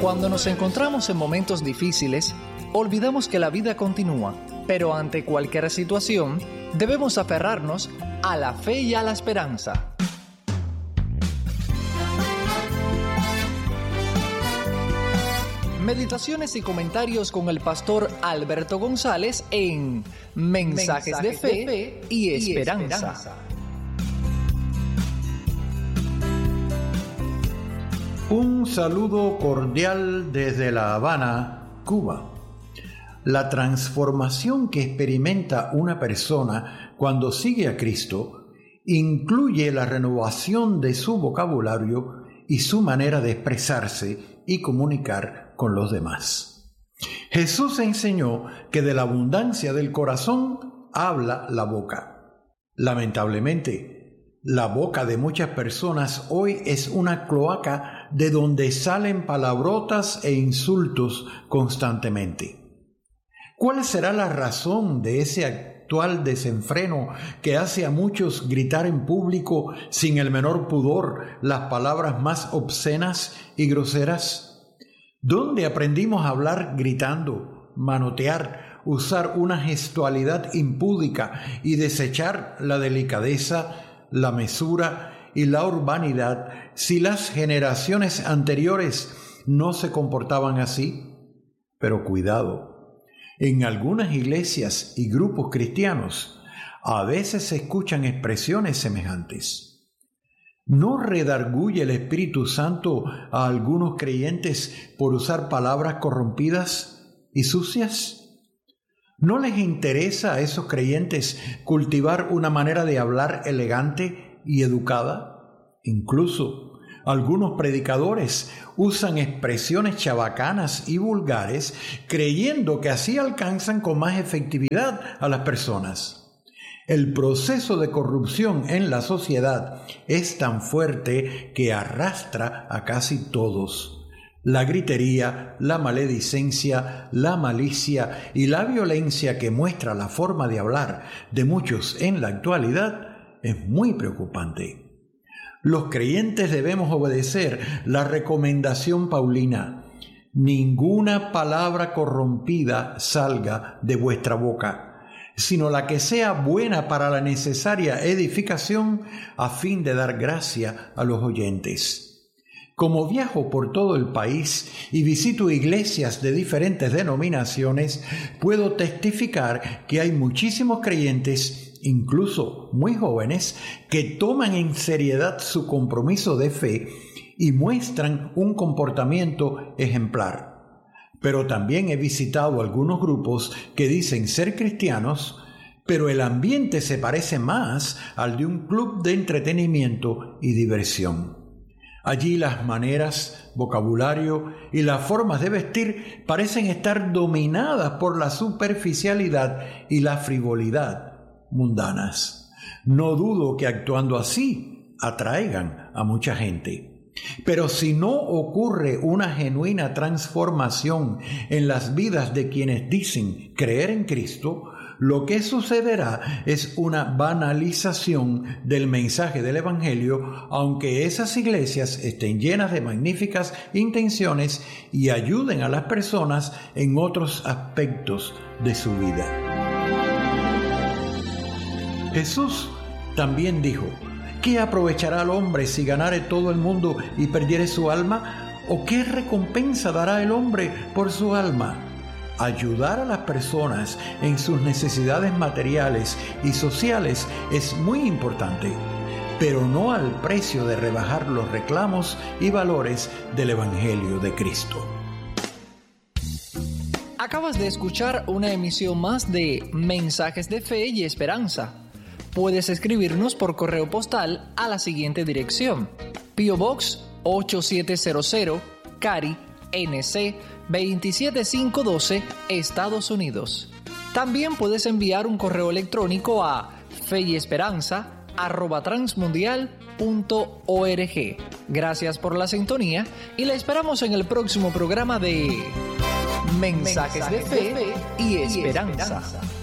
Cuando nos encontramos en momentos difíciles, olvidamos que la vida continúa, pero ante cualquier situación, debemos aferrarnos a la fe y a la esperanza. Meditaciones y comentarios con el pastor Alberto González en Mensajes de Fe y Esperanza. Un saludo cordial desde La Habana, Cuba. La transformación que experimenta una persona cuando sigue a Cristo incluye la renovación de su vocabulario y su manera de expresarse y comunicar con los demás. Jesús enseñó que de la abundancia del corazón habla la boca. Lamentablemente, la boca de muchas personas hoy es una cloaca de donde salen palabrotas e insultos constantemente. ¿Cuál será la razón de ese actual desenfreno que hace a muchos gritar en público sin el menor pudor las palabras más obscenas y groseras? ¿Dónde aprendimos a hablar gritando, manotear, usar una gestualidad impúdica y desechar la delicadeza, la mesura y la urbanidad si las generaciones anteriores no se comportaban así? Pero cuidado, en algunas iglesias y grupos cristianos a veces se escuchan expresiones semejantes. ¿No redarguye el Espíritu Santo a algunos creyentes por usar palabras corrompidas y sucias? ¿No les interesa a esos creyentes cultivar una manera de hablar elegante y educada? Incluso algunos predicadores usan expresiones chabacanas y vulgares creyendo que así alcanzan con más efectividad a las personas. El proceso de corrupción en la sociedad es tan fuerte que arrastra a casi todos. La gritería, la maledicencia, la malicia y la violencia que muestra la forma de hablar de muchos en la actualidad es muy preocupante. Los creyentes debemos obedecer la recomendación paulina: ninguna palabra corrompida salga de vuestra boca, sino la que sea buena para la necesaria edificación a fin de dar gracia a los oyentes. Como viajo por todo el país y visito iglesias de diferentes denominaciones, puedo testificar que hay muchísimos creyentes, incluso muy jóvenes, que toman en seriedad su compromiso de fe y muestran un comportamiento ejemplar. Pero también he visitado algunos grupos que dicen ser cristianos, pero el ambiente se parece más al de un club de entretenimiento y diversión. Allí las maneras, vocabulario y las formas de vestir parecen estar dominadas por la superficialidad y la frivolidad mundanas. No dudo que actuando así atraigan a mucha gente. Pero si no ocurre una genuina transformación en las vidas de quienes dicen creer en Cristo, lo que sucederá es una banalización del mensaje del Evangelio, aunque esas iglesias estén llenas de magníficas intenciones y ayuden a las personas en otros aspectos de su vida. Jesús también dijo: ¿qué aprovechará al hombre si ganare todo el mundo y perdiere su alma? ¿O qué recompensa dará el hombre por su alma? Ayudar a las personas en sus necesidades materiales y sociales es muy importante, pero no al precio de rebajar los reclamos y valores del Evangelio de Cristo. Acabas de escuchar una emisión más de Mensajes de Fe y Esperanza. Puedes escribirnos por correo postal a la siguiente dirección: P.O. Box 8700, Cary, NC 27512, Estados Unidos. También puedes enviar un correo electrónico a feyesperanza@transmundial.org. Gracias por la sintonía y la esperamos en el próximo programa de Mensajes de Fe y Esperanza.